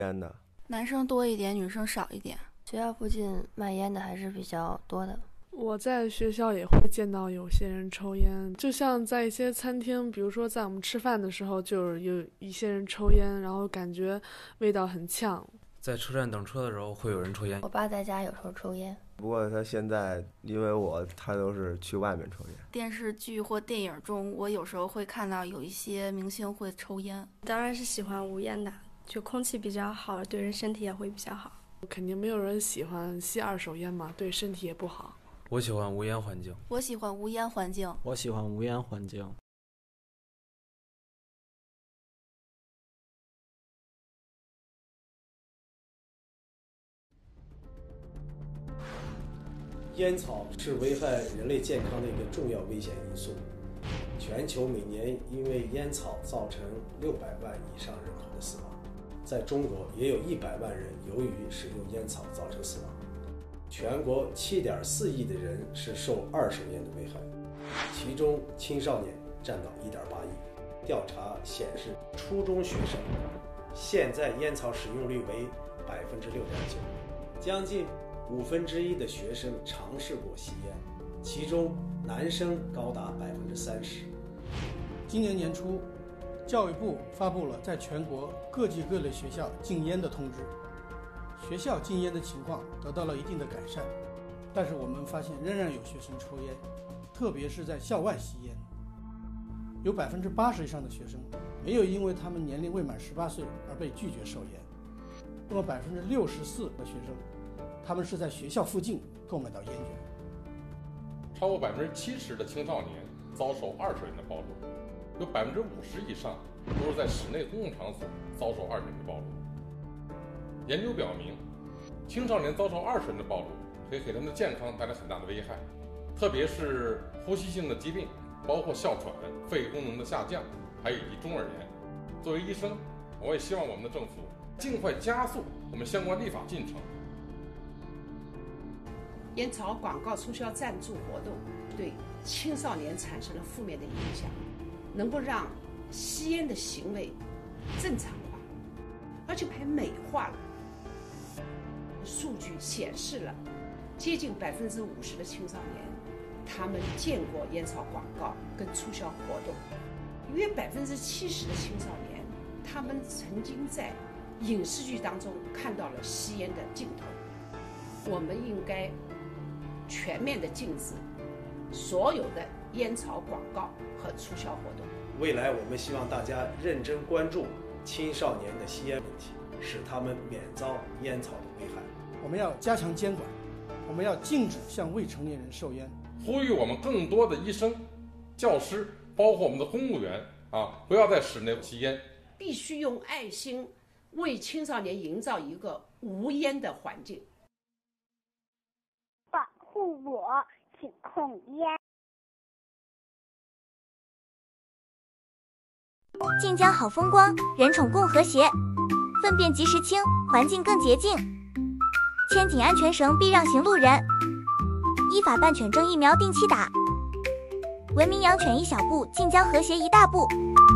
烟的， 男生多一点，女生少一点。 学校附近卖烟的还是比较多的。 我在学校也会见到有些人抽烟，就像在一些餐厅，比如说在我们吃饭的时候，就是有一些人抽烟，然后感觉味道很呛。 在车站等车的时候会有人抽烟。 我爸在家有时候抽烟， 不过他现在因为他都是去外面抽烟。 电视剧或电影中，我有时候会看到有一些明星会抽烟。 当然是喜欢无烟的，就空气比较好，对人身体也会比较好。 肯定没有人喜欢吸二手烟嘛，对身体也不好。 我喜欢无烟环境。 我喜欢无烟环境。 我喜欢无烟环境。 烟草是危害人类健康的一个重要危险因素。全球每年因为烟草造成600万以上人口的死亡，在中国也有100万人由于使用烟草造成死亡。全国7.4亿的人是受二手烟的危害，其中青少年占到1.8亿。调查显示，初中学生现在烟草使用率为6.9%，将近1/5的学生尝试过吸烟，其中男生高达30%。 今年年初，教育部发布了在全国各级各类学校禁烟的通知，学校禁烟的情况得到了一定的改善，但是我们发现仍然有学生抽烟，特别是在校外吸烟。有80%以上的学生没有因为他们年龄未满18岁而被拒绝售烟，那么64%的学生他们是在学校附近购买到烟卷。 超过70%的青少年遭受二手烟的暴露，有50%以上都是在室内公共场所遭受二手烟的暴露。研究表明，青少年遭受二手烟的暴露可以给他们的健康带来很大的危害，特别是呼吸性的疾病，包括哮喘、肺功能的下降，还有以及中耳炎。作为医生，我也希望我们的政府尽快加速我们相关立法进程。 烟草广告促销赞助活动对青少年产生了负面的影响，能够让吸烟的行为正常化，而且还美化了。数据显示了，接近50%的青少年，他们见过烟草广告跟促销活动；约70%的青少年，他们曾经在影视剧当中看到了吸烟的镜头。我们应该全面的禁止所有的烟草广告和促销活动。 未来我们希望大家认真关注青少年的吸烟问题，使他们免遭烟草的危害。 我们要加强监管，我们要禁止向未成年人售烟， 呼吁我们更多的医生、教师，包括我们的公务员不要在室内吸烟。 必须用爱心为青少年营造一个无烟的环境。 保护我，请控烟。 晋江好风光，人宠共和谐，粪便及时清，环境更洁净。牵紧安全绳，避让行路人。依法办犬证疫苗定期打。文明养犬一小步，晋江和谐一大步。